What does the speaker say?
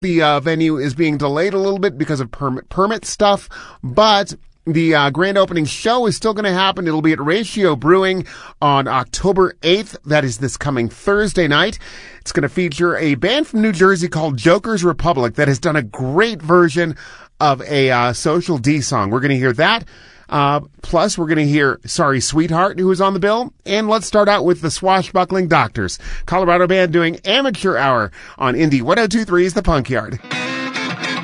The venue is being delayed a little bit because of permit stuff, but the grand opening show is still going to happen. It'll be at Ratio Brewing on October 8th. That is this coming Thursday night. It's going to feature a band from New Jersey called Joker's Republic that has done a great version of a Social D song. We're going to hear that. Plus, we're going to hear Sorry Sweetheart, who is on the bill. And let's start out with the Swashbuckling Doctors, Colorado band doing Amateur Hour on Indie 102.3's The Punk Yard.